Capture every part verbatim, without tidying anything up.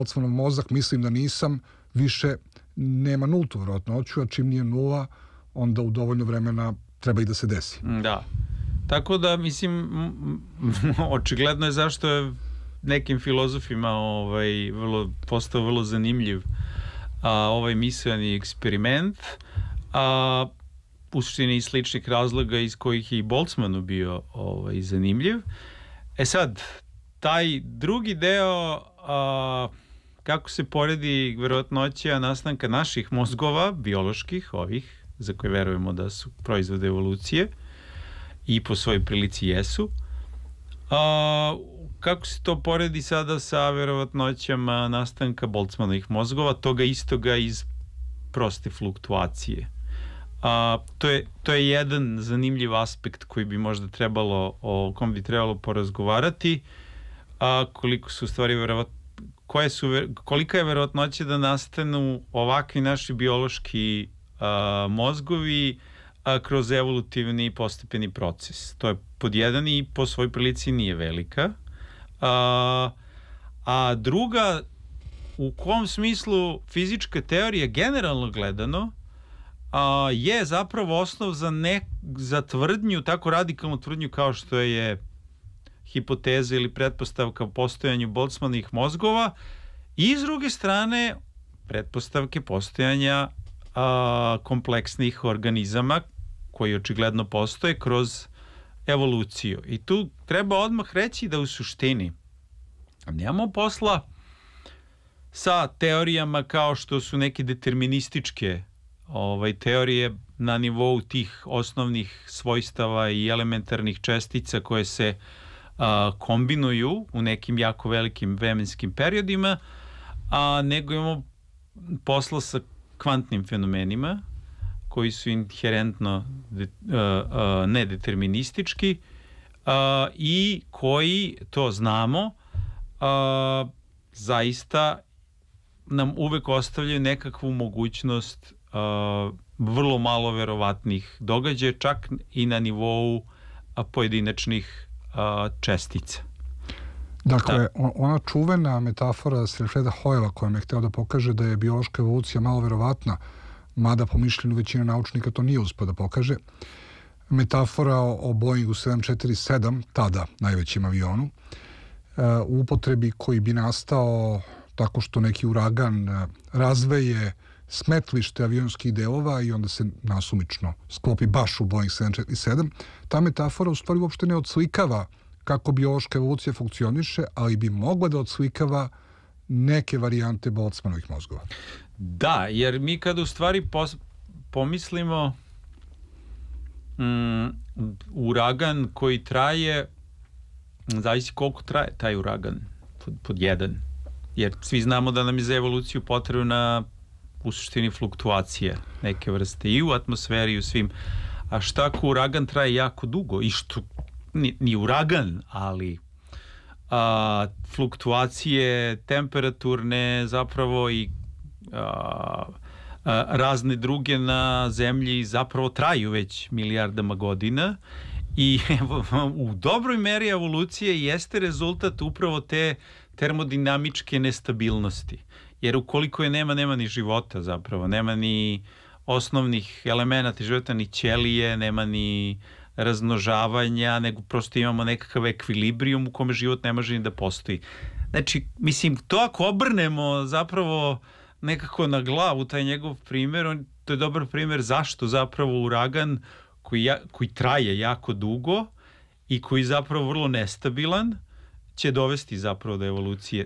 Boltzmannov mozak, mislim da nisam, više nema nultu verovatnoću, a čim nije nula, onda u dovoljno vremena treba i da se desi. Da. Tako da, mislim, očigledno je zašto je nekim filozofima ovaj, vrlo, postao vrlo zanimljiv a, ovaj misleni eksperiment, a u suštini iz sličnih razloga iz kojih je i Boltzmannu bio ovaj, zanimljiv. E sad, taj drugi deo, a, kako se poredi verovatnoća nastanka naših mozgova, bioloških, ovih, za koje verujemo da su proizvode evolucije, i po svojoj prilici jesu. A, kako se to poredi sada sa verovatnoćama nastanka Boltzmannovih mozgova, toga istoga iz proste fluktuacije. A, to, je, to je jedan zanimljiv aspekt koji bi možda trebalo, o kom bi trebalo porazgovarati, a koliko su u stvari verovatno, koje su, kolika je verovatnoća da nastanu ovakvi naši biološki a, mozgovi a, kroz evolutivni postepeni proces. To je pod jedan i po svoj prilici nije velika. A, a druga, u kom smislu fizička teorija generalno gledano a, je zapravo osnov za, ne, za tvrdnju, tako radikalnu tvrdnju kao što je hipoteza ili pretpostavka o postojanju Boltzmannovih mozgova, i s druge strane pretpostavke postojanja a, kompleksnih organizama koji očigledno postoje kroz evoluciju. I tu treba odmah reći da u suštini nemamo posla sa teorijama kao što su neke determinističke ovaj, teorije na nivou tih osnovnih svojstava i elementarnih čestica koje se a, kombinuju u nekim jako velikim vremenskim periodima, a nego imamo posla sa kvantnim fenomenima koji su inherentno de, uh, uh, nedeterministički uh, i koji, to znamo, uh, zaista nam uvek ostavljaju nekakvu mogućnost uh, vrlo malo verovatnih događaja, čak i na nivou uh, pojedinačnih uh, čestica. Dakle, da. ona čuvena metafora Alfreda Hoyla kojom je hteo da pokaže da je biološka evolucija malo verovatna, mada po mišljenju većine naučnika to nije uspio da pokaže. Metafora o Boeingu sedam četiri sedam, tada najvećem avionu, u upotrebi koji bi nastao tako što neki uragan razveje smetlište avionskih delova i onda se nasumično sklopi baš u Boeing sedam četiri sedam. Ta metafora u stvari uopšte ne odslikava kako biološka evolucija funkcioniše, ali bi mogla da odslikava neke varijante Boltzmannovih mozgova. Da, jer mi kada u stvari pos, pomislimo mm, uragan koji traje, zavisi koliko traje taj uragan, pod, pod jedan. Jer svi znamo da nam je za evoluciju potrebna u suštini fluktuacija neke vrste i u atmosferi i u svim. A šta ako uragan traje jako dugo? I što, ni, ni uragan, ali a, fluktuacije temperaturne zapravo i a, a, razne druge na zemlji zapravo traju već milijardama godina i evo, u dobroj meri evolucije jeste rezultat upravo te termodinamičke nestabilnosti. Jer ukoliko je nema, nema ni života zapravo, nema ni osnovnih elemenata života, ni ćelije, nema ni razmnožavanja, nego prosto imamo nekakav ekvilibrijum u kome život ne može ni da postoji. Znači, mislim, to ako obrnemo zapravo nekako na glavu taj njegov primjer, on, to je dobar primjer zašto zapravo uragan koji, ja, koji traje jako dugo i koji je zapravo vrlo nestabilan, će dovesti zapravo do evolucije.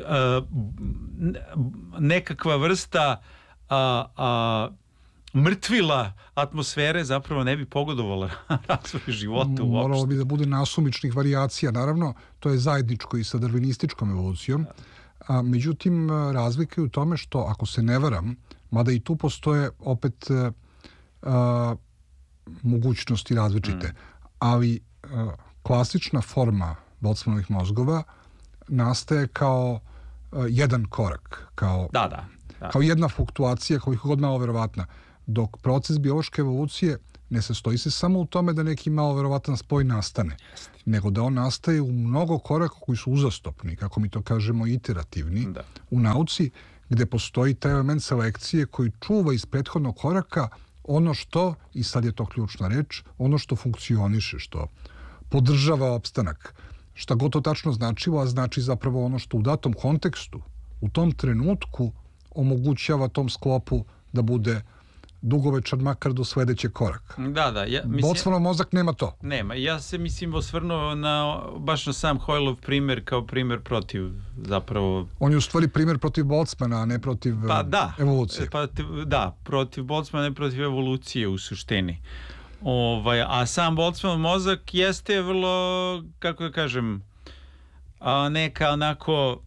Nekakva vrsta a, a, mrtvila atmosfere zapravo ne bi pogodovala razvoj života uopšte. Moralo bi da bude nasumičnih varijacija, naravno, to je zajedničko i sa darvinističkom evolucijom. A, međutim, razlika je u tome što, ako se ne varam, mada i tu postoje opet a, mogućnosti različite, mm. ali a, klasična forma Boltzmannovih mozgova nastaje kao uh, jedan korak, kao, da, da, da. kao jedna fluktuacija, koliko god malo verovatna, dok proces biološke evolucije ne sastoji se samo u tome da neki malo verovatan spoj nastane, nego da on nastaje u mnogo koraka koji su uzastopni, kako mi to kažemo, iterativni da. U nauci, gde postoji taj element selekcije koji čuva iz prethodnog koraka ono što, i sad je to ključna reč, ono što funkcioniše, što podržava opstanak. Šta god to tačno značilo, a znači zapravo ono što u datom kontekstu, u tom trenutku omogućava tom sklopu da bude dugovečan makar do sledećeg koraka. Da, da. Ja, mislim, Boltzmannov mozak nema to. Nema. Ja se, mislim, osvrnuo na, baš na sam Hoyleov primjer kao primjer protiv zapravo... On je u stvari primjer protiv Boltzmanna, a ne protiv pa, da, evolucije. Pa, da, protiv Boltzmanna, ne protiv evolucije u suštini. Ovaj, a sam Boltzmannov mozak jeste vrlo, kako da kažem, a, neka onako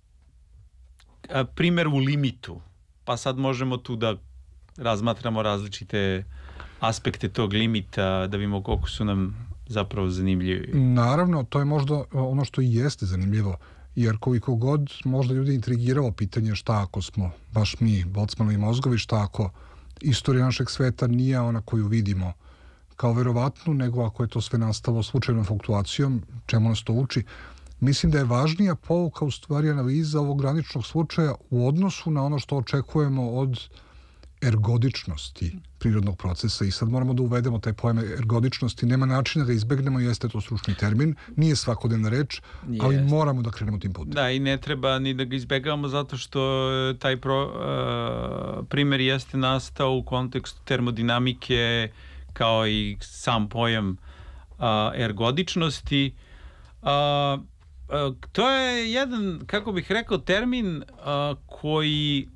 a, primjer u limitu. Pa sad možemo tu da razmatramo različite aspekte tog limita, da vidimo koliko su nam zapravo zanimljivi. Naravno, to je možda ono što i jeste zanimljivo, jer koliko god možda ljudi intrigiralo pitanje šta ako smo, baš mi, Boltzmannovi mozgovi, šta ako istorija našeg sveta nije ona koju vidimo kao verovatnu, nego ako je to sve nastalo slučajnom fluktuacijom, čemu nas to uči. Mislim da je važnija pouka u stvari analiza ovog graničnog slučaja u odnosu na ono što očekujemo od ergodičnosti prirodnog procesa, i sad moramo da uvedemo taj pojam ergodičnosti. Nema načina da ga izbegnemo, jeste to stručni termin, nije svakodnevna reč, ali jeste. Moramo da krenemo tim putem. Da, i ne treba ni da ga izbegavamo zato što taj pro, uh, primjer jeste nastao u kontekstu termodinamike kao i sam pojam uh, ergodičnosti. Uh, uh, to je jedan, kako bih rekao, termin uh, koji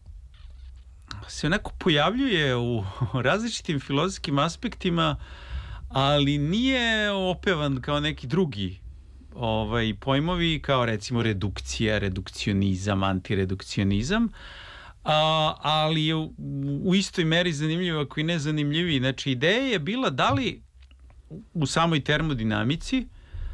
se onako pojavljuje u različitim filozofskim aspektima, ali nije opevan kao neki drugi ovaj, pojmovi, kao recimo redukcija, redukcionizam, antiredukcionizam, a, ali je u, u istoj meri zanimljivo, ako i ne zanimljiviji. Znači, ideja je bila da li u samoj termodinamici,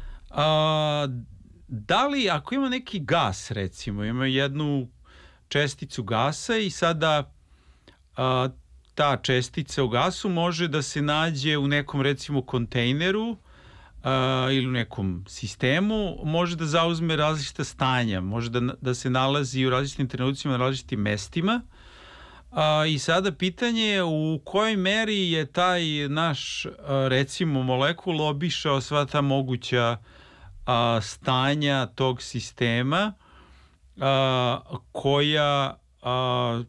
a, da li ako ima neki gas, recimo, ima jednu česticu gasa i sada a, ta čestica u gasu može da se nađe u nekom, recimo, kontejneru a, ili u nekom sistemu, može da zauzme različita stanja, može da, da se nalazi u različitim trenucima na različitim mestima. A, i sada pitanje je u kojoj meri je taj naš, a, recimo, molekul obišao sva ta moguća a, stanja tog sistema a, koja a,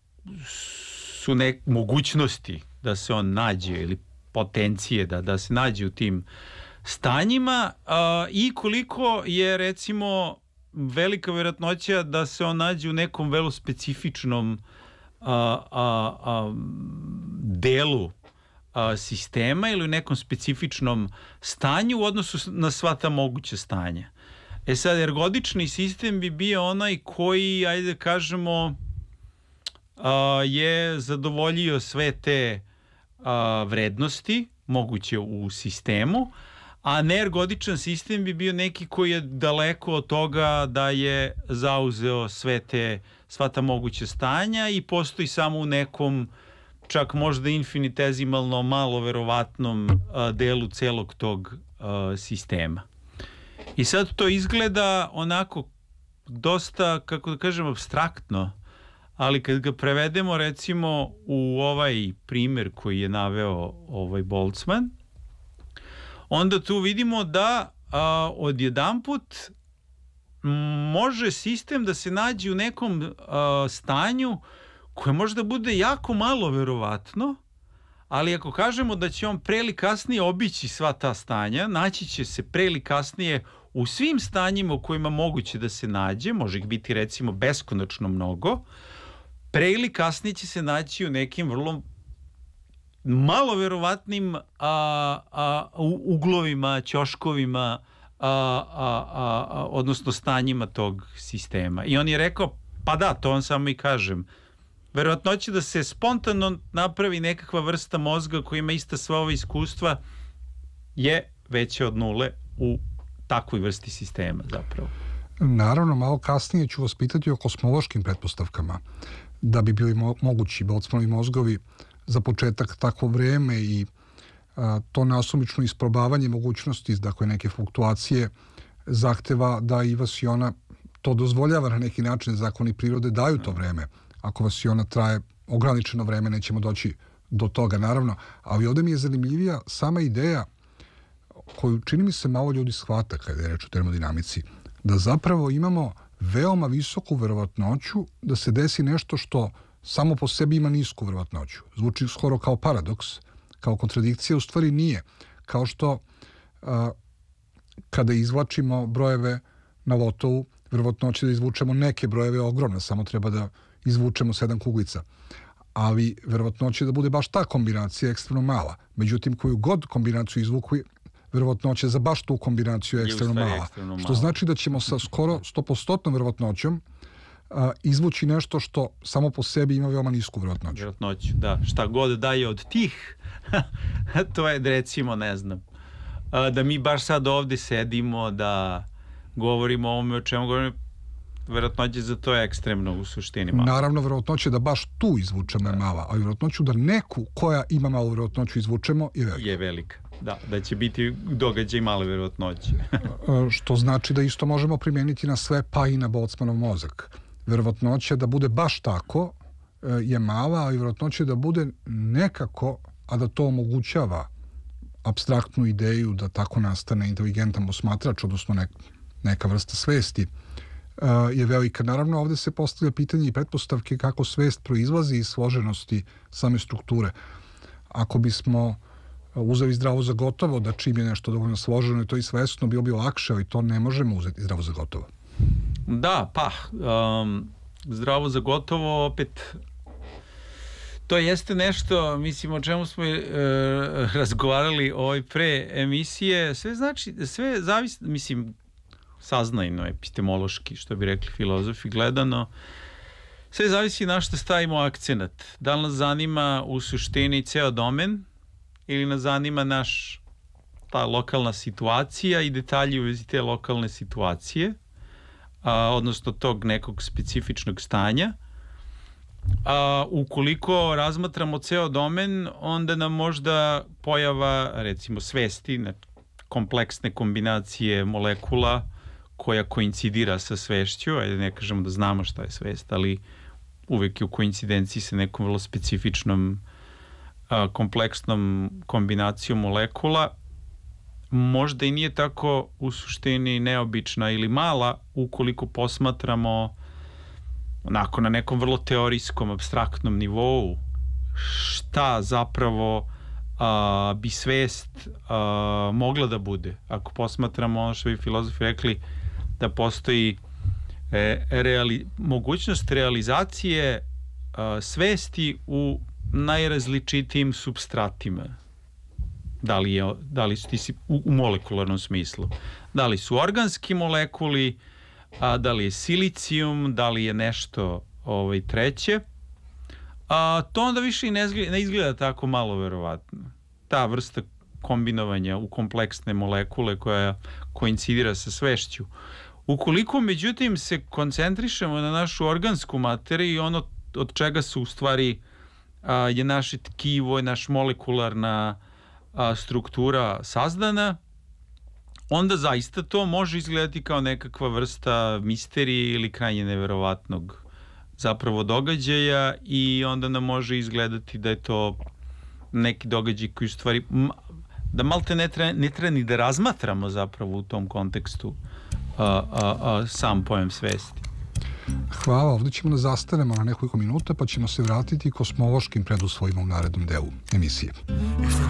su nek mogućnosti da se on nađe ili potencije da, da se nađe u tim stanjima a, i koliko je, recimo, velika vjerojatnoća da se on nađe u nekom velo specifičnom a, a, a, delu a, sistema ili u nekom specifičnom stanju u odnosu na sva ta moguća stanja. E sad, ergodični sistem bi bio onaj koji, ajde kažemo, a, je zadovoljio sve te a, vrednosti moguće u sistemu, a neergodičan sistem bi bio neki koji je daleko od toga da je zauzeo sve te, sva ta moguća stanja i postoji samo u nekom čak možda infinitezimalno malo verovatnom a, delu celog tog a, sistema. I sad to izgleda onako dosta, kako da kažem, apstraktno, ali kad ga prevedemo, recimo, u ovaj primjer koji je naveo ovaj Boltzmann, onda tu vidimo da a, odjedanput može sistem da se nađe u nekom a, stanju koje možda bude jako malo verovatno, ali ako kažemo da će on pre ili kasnije obići sva ta stanja, naći će se pre ili kasnije u svim stanjima u kojima moguće da se nađe, može ih biti, recimo, beskonačno mnogo, pre ili kasnije će se naći u nekim vrlo malo verovatnim a, a, uglovima, ćoškovima, a, a, a, a, odnosno stanjima tog sistema. I on je rekao, pa da, to on samo i kažem, verovatnoće da se spontano napravi nekakva vrsta mozga koja ima ista sva ova iskustva je veća od nule u takvoj vrsti sistema zapravo. Naravno, malo kasnije ću vas pitati o kosmološkim pretpostavkama. Da bi bili mo- mogući Boltzmannovi mozgovi za početak takvo vreme i to nasumično isprobavanje mogućnosti, dakle neke fluktuacije, zahteva da i vasiona to dozvoljava na neki način, zakoni prirode daju to vreme. Ako vasiona traje ograničeno vreme, nećemo doći do toga, naravno. Ali ovdje mi je zanimljivija sama ideja koju čini mi se malo ljudi shvata kada je reč o termodinamici, da zapravo imamo veoma visoku verovatnoću da se desi nešto što samo po sebi ima nisku verovatnoću. Zvuči skoro kao paradoks, kao kontradikcija, u stvari nije. Kao što a, kada izvlačimo brojeve na lotovu, verovatnoće da izvučemo neke brojeve je ogromna, samo treba da izvučemo sedam kuglica. Ali verovatnoće da bude baš ta kombinacija ekstremno mala. Međutim, koju god kombinaciju izvukli, verovatnoće za baš tu kombinaciju je ekstremno mala. Ekstremno što znači da ćemo sa skoro sto posto verovatnoćom a, izvući nešto što samo po sebi ima veoma nisku verovatnoću. Verovatnoću, da. Šta god daje od tih, to je, recimo, ne znam, a, da mi baš sad ovdje sedimo, da govorimo o ovome o čemu govorimo, verovatnoće za to je ekstremno u suštini malo. Naravno, verovatnoće da baš tu izvučemo je mala, a verovatnoću da neku koja ima malu verovatnoću izvučemo je velika. Je velika, da. Da će biti događaj male verovatnoće. Što znači da isto možemo primijeniti na sve, pa i na Boltzmannov mozak. Verovatnoća da bude baš tako je mala, ali verovatnoća da bude nekako, a da to omogućava apstraktnu ideju da tako nastane inteligentan posmatrač, odnosno nek, neka vrsta svesti, je velika. Naravno, ovdje se postavlja pitanje i pretpostavke kako svest proizlazi iz složenosti same strukture. Ako bismo uzeli zdravo za gotovo da čim je nešto dovoljno složeno i to i svesno, bilo bi lakše, ali to ne možemo uzeti zdravo za gotovo. Da, pa, um, zdravo za gotovo, opet, to jeste nešto, mislim, o čemu smo e, razgovarali ovoj pre emisije, sve znači, sve zavisi, mislim, saznajno, epistemološki, što bi rekli filozofi, gledano, sve zavisi na što stavimo akcenat. Da li nas zanima u suštini ceo domen ili nas zanima naš, ta lokalna situacija i detalji u vezi te lokalne situacije, a, odnosno tog nekog specifičnog stanja. A, ukoliko razmatramo ceo domen, onda nam možda pojava, recimo, svesti, kompleksne kombinacije molekula koja koincidira sa svešću, ajde ne kažemo da znamo šta je svest, ali uvek je u koincidenciji sa nekom vrlo specifičnom a, kompleksnom kombinacijom molekula, možda i nije tako u suštini neobična ili mala ukoliko posmatramo onako na nekom vrlo teorijskom, apstraktnom nivou šta zapravo a, bi svest a, mogla da bude. Ako posmatramo ono što bi filozofi rekli da postoji e, reali, mogućnost realizacije a, svesti u najrazličitijim supstratima. Da li, je, da li su ti u, u molekularnom smislu. Da li su organski molekuli, a, da li je silicijum, da li je nešto ovaj, treće. A, to onda više i ne izgleda, ne izgleda tako malo verovatno. Ta vrsta kombinovanja u kompleksne molekule koja koincidira sa svešću. Ukoliko, međutim, se koncentrišemo na našu organsku materiju i ono od čega su u stvari a, je naše tkivo, je naš molekularna a, struktura sazdana, onda zaista to može izgledati kao nekakva vrsta misterije ili krajnje neverovatnog zapravo događaja i onda nam može izgledati da je to neki događaj koji u stvari da malte ne treba, ne treba ni da razmatramo zapravo u tom kontekstu a, a, a, sam pojem svesti. Hvala, ovdje ćemo da zastanemo na nekoliko minuta pa ćemo se vratiti kosmološkim preduslovima u narednom delu emisije.